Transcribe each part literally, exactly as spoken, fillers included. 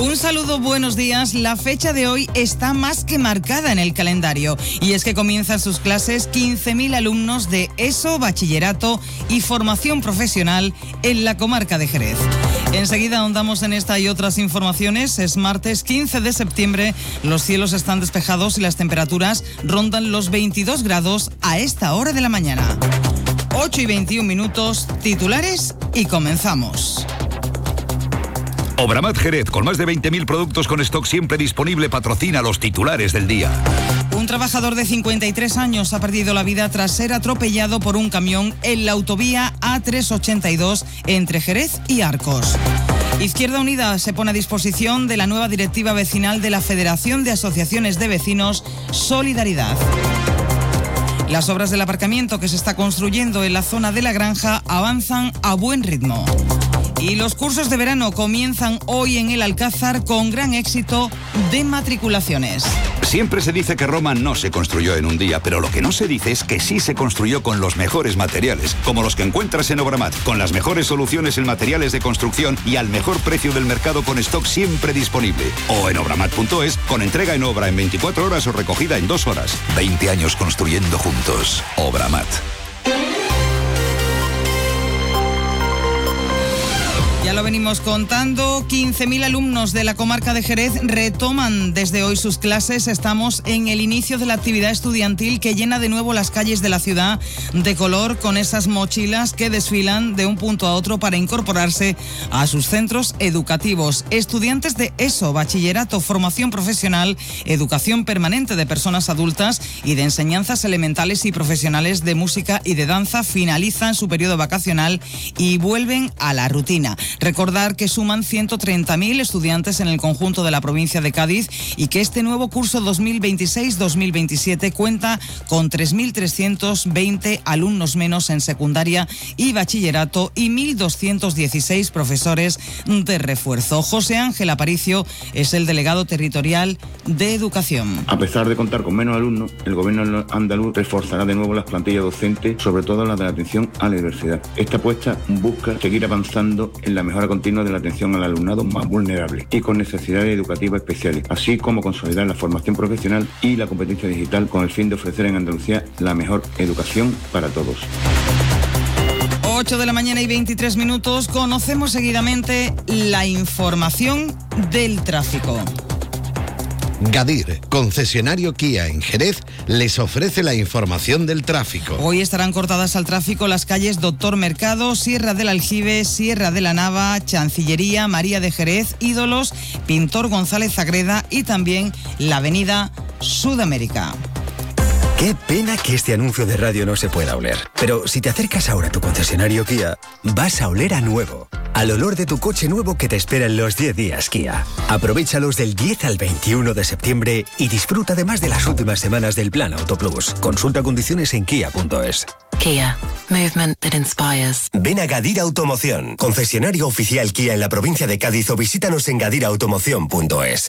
Un saludo, buenos días. La fecha de hoy está más que marcada en el calendario y es que comienzan sus clases quince mil alumnos de ESO, bachillerato y formación profesional en la comarca de Jerez. Enseguida ahondamos en esta y otras informaciones. Es martes quince de septiembre, los cielos están despejados y las temperaturas rondan los veintidós grados a esta hora de la mañana. ocho y veintiún minutos, titulares y comenzamos. Obramat Jerez, con más de veinte mil productos con stock siempre disponible, patrocina los titulares del día. Un trabajador de cincuenta y tres años ha perdido la vida tras ser atropellado por un camión en la autovía A trescientos ochenta y dos entre Jerez y Arcos. Izquierda Unida se pone a disposición de la nueva directiva vecinal de la Federación de Asociaciones de Vecinos Solidaridad. Las obras del aparcamiento que se está construyendo en la zona de la Granja avanzan a buen ritmo. Y los cursos de verano comienzan hoy en el Alcázar con gran éxito de matriculaciones. Siempre se dice que Roma no se construyó en un día, pero lo que no se dice es que sí se construyó con los mejores materiales, como los que encuentras en Obramat, con las mejores soluciones en materiales de construcción y al mejor precio del mercado con stock siempre disponible. O en obramat punto es, con entrega en obra en veinticuatro horas o recogida en dos horas. veinte años construyendo juntos. Obramat. Ya lo venimos contando, quince mil alumnos de la comarca de Jerez retoman desde hoy sus clases. Estamos en el inicio de la actividad estudiantil que llena de nuevo las calles de la ciudad de color con esas mochilas que desfilan de un punto a otro para incorporarse a sus centros educativos. Estudiantes de ESO, bachillerato, formación profesional, educación permanente de personas adultas y de enseñanzas elementales y profesionales de música y de danza finalizan su periodo vacacional y vuelven a la rutina. Recordar que suman ciento treinta mil estudiantes en el conjunto de la provincia de Cádiz y que este nuevo curso dos mil veintiséis dos mil veintisiete cuenta con tres mil trescientos veinte alumnos menos en secundaria y bachillerato y mil doscientos dieciséis profesores de refuerzo. José Ángel Aparicio es el delegado territorial de Educación. A pesar de contar con menos alumnos, el gobierno andaluz reforzará de nuevo las plantillas docentes, sobre todo las de atención a la diversidad. Esta apuesta busca seguir avanzando en la mejora continua de la atención al alumnado más vulnerable y con necesidades educativas especiales, así como consolidar la formación profesional y la competencia digital con el fin de ofrecer en Andalucía la mejor educación para todos. ocho de la mañana y veintitrés minutos, conocemos seguidamente la información del tráfico. Gadir, concesionario Kia en Jerez, les ofrece la información del tráfico. Hoy estarán cortadas al tráfico las calles Doctor Mercado, Sierra del Aljibe, Sierra de la Nava, Chancillería, María de Jerez, Ídolos, Pintor González Agreda y también la avenida Sudamérica. Qué pena que este anuncio de radio no se pueda oler. Pero si te acercas ahora a tu concesionario Kia, vas a oler a nuevo. Al olor de tu coche nuevo que te espera en los diez días Kia. Aprovéchalos del diez al veintiuno de septiembre y disfruta además de las últimas semanas del Plan Auto Plus. Consulta condiciones en kia punto es. Kia. Movement that inspires. Ven a Gadir Automoción, concesionario oficial Kia en la provincia de Cádiz, o visítanos en gadir automoción punto es.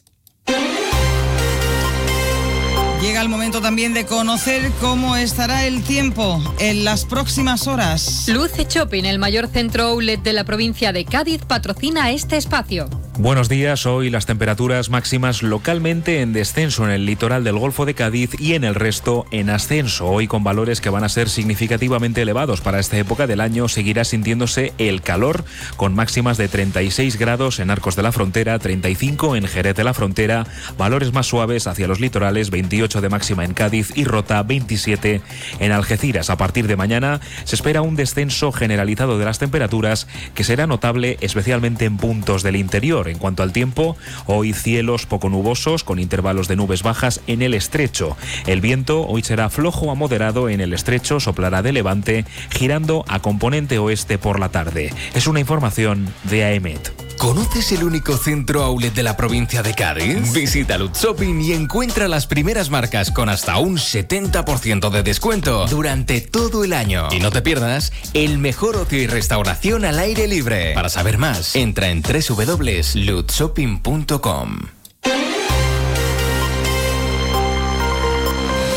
Llega el momento también de conocer cómo estará el tiempo en las próximas horas. Luce Shopping, el mayor centro outlet de la provincia de Cádiz, patrocina este espacio. Buenos días. Hoy las temperaturas máximas localmente en descenso en el litoral del Golfo de Cádiz y en el resto en ascenso. Hoy con valores que van a ser significativamente elevados para esta época del año. Seguirá sintiéndose el calor con máximas de treinta y seis grados en Arcos de la Frontera, treinta y cinco en Jerez de la Frontera, valores más suaves hacia los litorales, veintiocho de máxima en Cádiz y Rota, veintisiete en Algeciras. A partir de mañana se espera un descenso generalizado de las temperaturas que será notable especialmente en puntos del interior. En cuanto al tiempo, hoy cielos poco nubosos con intervalos de nubes bajas en el estrecho. El viento hoy será flojo a moderado en el estrecho, soplará de levante, girando a componente oeste por la tarde. Es una información de AEMET. ¿Conoces el único centro outlet de la provincia de Cádiz? Visita Luce Shopping y encuentra las primeras marcas con hasta un setenta por ciento de descuento durante todo el año. Y no te pierdas el mejor ocio y restauración al aire libre. Para saber más, entra en doble u doble u doble u punto luce shopping punto com.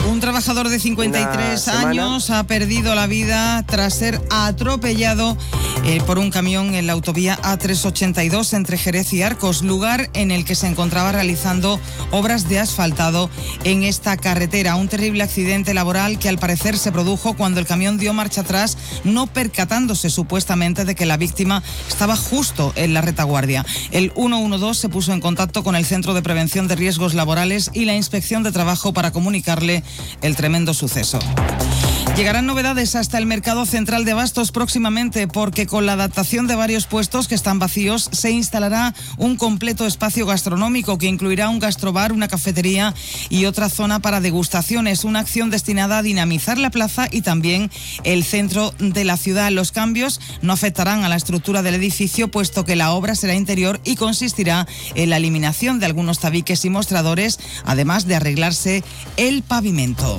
Un trabajador de cincuenta y tres años ha perdido la vida tras ser atropellado eh, por un camión en la autovía A trescientos ochenta y dos entre Jerez y Arcos, lugar en el que se encontraba realizando obras de asfaltado en esta carretera. Un terrible accidente laboral que al parecer se produjo cuando el camión dio marcha atrás, no percatándose supuestamente de que la víctima estaba justo en la retaguardia. El ciento doce se puso en contacto con el Centro de Prevención de Riesgos Laborales y la Inspección de Trabajo para comunicarle el tremendo suceso. Llegarán novedades hasta el mercado central de Bastos próximamente, porque con la adaptación de varios puestos que están vacíos se instalará un completo espacio gastronómico que incluirá un gastrobar, una cafetería y otra zona para degustaciones, una acción destinada a dinamizar la plaza y también el centro de la ciudad. Los cambios no afectarán a la estructura del edificio, puesto que la obra será interior y consistirá en la eliminación de algunos tabiques y mostradores, además de arreglarse el pavimento.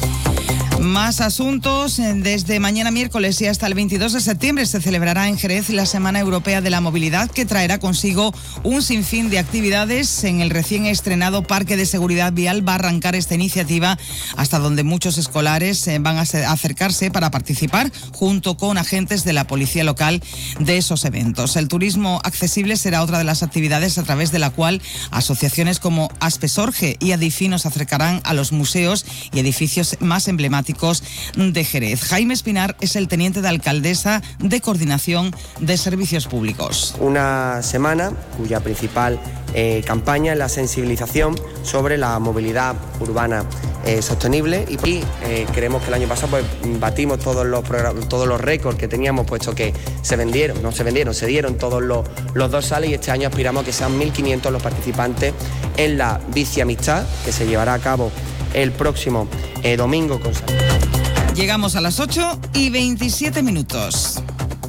Más asuntos. Desde mañana miércoles y hasta el veintidós de septiembre se celebrará en Jerez la Semana Europea de la Movilidad, que traerá consigo un sinfín de actividades. En el recién estrenado Parque de Seguridad Vial va a arrancar esta iniciativa, hasta donde muchos escolares van a acercarse para participar junto con agentes de la policía local de esos eventos. El turismo accesible será otra de las actividades a través de la cual asociaciones como Aspesorge y Adifi nos acercarán a los museos y edificios más emblemáticos de Jerez. Jaime Espinar es el teniente de alcaldesa de Coordinación de Servicios Públicos. Una semana cuya principal eh, campaña es la sensibilización sobre la movilidad urbana eh, sostenible, y eh, creemos que el año pasado pues, batimos todos los todos los récords que teníamos, puesto que se vendieron, no se vendieron, se dieron todos los, los dorsales, y este año aspiramos a que sean mil quinientos los participantes en la Bici Amistad, que se llevará a cabo el próximo eh, domingo con San... Llegamos a las ocho y veintisiete minutos.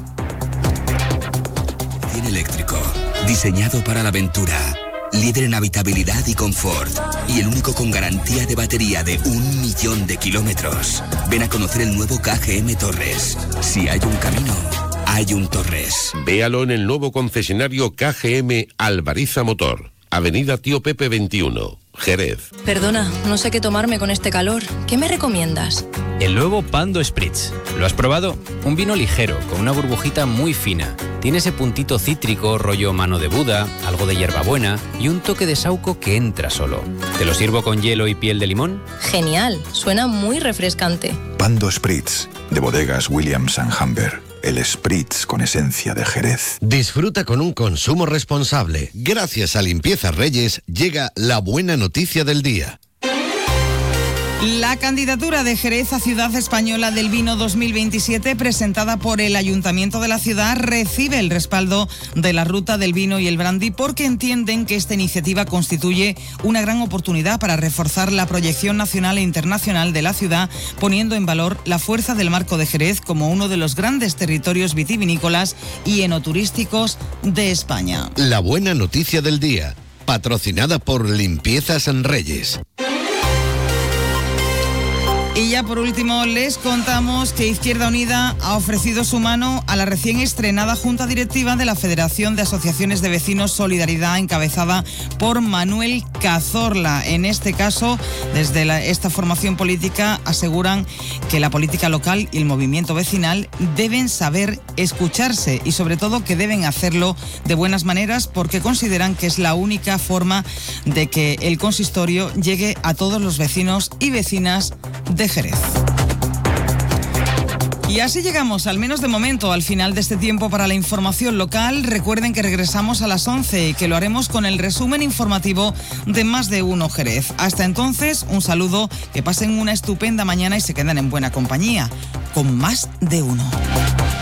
Cien eléctrico, diseñado para la aventura, líder en habitabilidad y confort, y el único con garantía de batería de un millón de kilómetros. Ven a conocer el nuevo K G M Torres. Si hay un camino, hay un Torres. Véalo en el nuevo concesionario K G M Alvariza Motor, Avenida Tío Pepe veintiuno, Jerez. Perdona, no sé qué tomarme con este calor. ¿Qué me recomiendas? El nuevo Pando Spritz. ¿Lo has probado? Un vino ligero, con una burbujita muy fina. Tiene ese puntito cítrico, rollo mano de Buda, algo de hierbabuena y un toque de saúco que entra solo. ¿Te lo sirvo con hielo y piel de limón? Genial, suena muy refrescante. Pando Spritz, de bodegas Williams and Humber. El Spritz con esencia de Jerez. Disfruta con un consumo responsable. Gracias a Limpiezas Reyes llega la buena noticia del día. La candidatura de Jerez a Ciudad Española del Vino dos mil veintisiete, presentada por el Ayuntamiento de la ciudad, recibe el respaldo de la Ruta del Vino y el Brandy, porque entienden que esta iniciativa constituye una gran oportunidad para reforzar la proyección nacional e internacional de la ciudad, poniendo en valor la fuerza del marco de Jerez como uno de los grandes territorios vitivinícolas y enoturísticos de España. La buena noticia del día, patrocinada por Limpiezas Reyes. Y ya por último les contamos que Izquierda Unida ha ofrecido su mano a la recién estrenada Junta Directiva de la Federación de Asociaciones de Vecinos Solidaridad, encabezada por Manuel Cazorla. En este caso, desde la, esta formación política aseguran que la política local y el movimiento vecinal deben saber escucharse, y sobre todo que deben hacerlo de buenas maneras, porque consideran que es la única forma de que el consistorio llegue a todos los vecinos y vecinas de Jerez. Y así llegamos, al menos de momento, al final de este tiempo para la información local. Recuerden que regresamos a las once y que lo haremos con el resumen informativo de Más de Uno Jerez. Hasta entonces, un saludo, que pasen una estupenda mañana y se queden en buena compañía con Más de Uno.